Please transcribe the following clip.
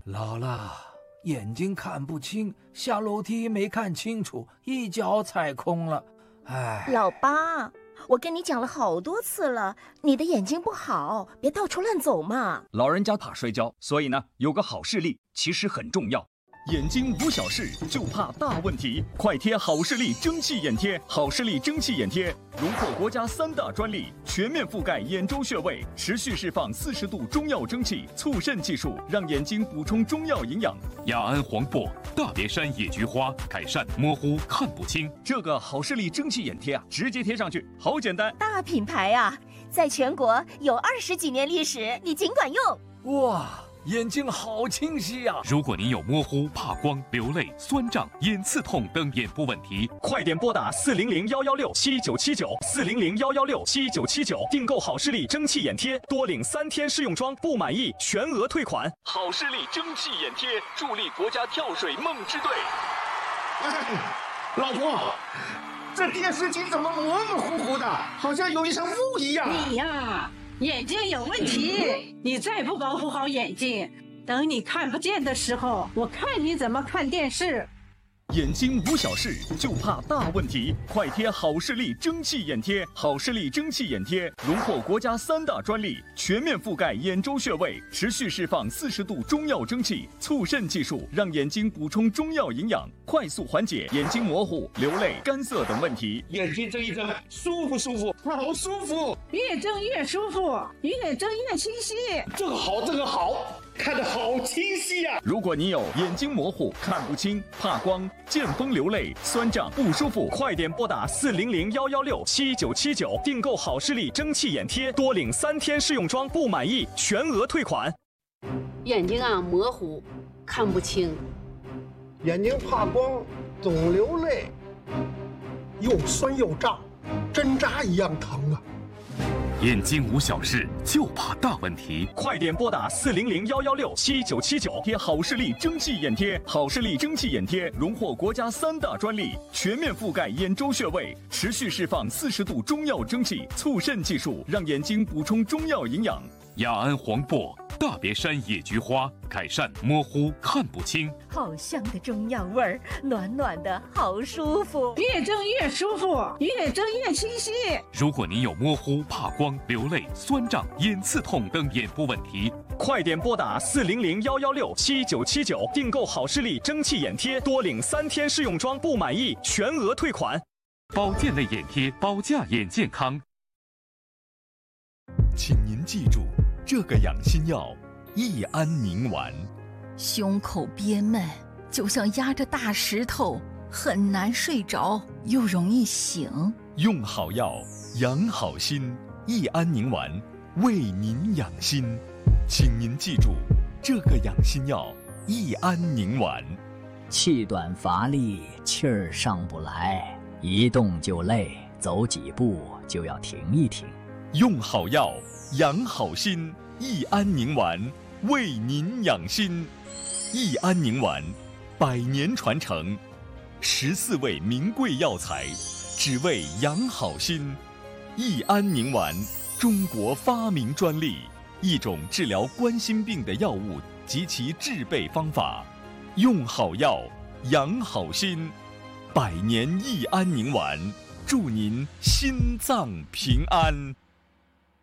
姥姥，眼睛看不清，下楼梯没看清楚，一脚踩空了。哎， 老八，我跟你讲了好多次了，你的眼睛不好，别到处乱走嘛。 老人家怕摔跤，所以呢，有个好视力其实很重要。眼睛无小事，就怕大问题。快贴好视力蒸汽眼贴，好视力蒸汽眼贴荣获国家3大专利，全面覆盖眼周穴位，持续释放40度中药蒸汽，促肾技术，让眼睛补充中药营养。 雅安黄柏、大别山野菊花，改善模糊看不清。 这个好视力蒸汽眼贴啊，直接贴上去，好简单。 大品牌啊，在全国有20几年历史，你尽管用。 哇，眼睛好清晰呀！ 如果您有模糊、怕光、流泪、酸胀、眼刺痛等眼部问题， 快点拨打400-116-7979，400-116-7979，订购好视力蒸汽眼贴，多领3天试用装，不满意全额退款。好视力蒸汽眼贴，助力国家跳水梦之队。 老婆，这电视机怎么模模糊糊的，好像有一层雾一样？ 你呀，眼睛有问题，你再不保护好眼睛，等你看不见的时候，我看你怎么看电视。 眼睛无小事，就怕大问题。快贴好视力蒸汽眼贴，好视力蒸汽眼贴荣获国家3大专利，全面覆盖眼周穴位，持续释放40度中药蒸汽，促肾技术，让眼睛补充中药营养，快速缓解眼睛模糊、流泪、干涩等问题。 眼睛睁一睁，舒服舒服，好舒服， 越睁越舒服，越睁越清晰。 这个好，这个好，看得好清晰呀！ 如果你有眼睛模糊、看不清、怕光、见风流泪、酸胀不舒服，快点拨打400-116-7979，订购好视力蒸汽眼贴，多领3天试用装，不满意全额退款。 眼睛啊模糊，看不清， 眼睛怕光，总流泪，又酸又胀，针扎一样疼啊！ 眼睛无小事，就怕大问题。 快点拨打400-116-7979，贴好视力蒸汽眼贴，好视力蒸汽眼贴荣获国家3大专利，全面覆盖眼周穴位，持续释放40度中药蒸汽，促肾技术，让眼睛补充中药营养。 雅安黄柏、大别山野菊花，改善模糊看不清。 好香的中药味儿，暖暖的，好舒服。 越睁越舒服，越睁越清晰。 如果您有模糊、怕光、流泪、酸胀、眼刺痛等眼部问题， 快点拨打400-116-7979，订购好视力蒸汽眼贴，多领3天试用装，不满意全额退款。 保健类眼贴，保驾眼健康。 请您记住，这个养心药益安宁丸。 胸口憋闷，就像压着大石头，很难睡着，又容易醒。 用好药，养好心，益安宁丸为您养心。请您记住，这个养心药益安宁丸。 气短乏力，气儿上不来，一动就累，走几步就要停一停。 用好药，养好心，益安宁丸为您养心。益安宁丸100年传承，14味名贵药材，只为养好心。益安宁丸，中国发明专利，一种治疗冠心病的药物及其制备方法。用好药，养好心，100年益安宁丸，祝您心脏平安。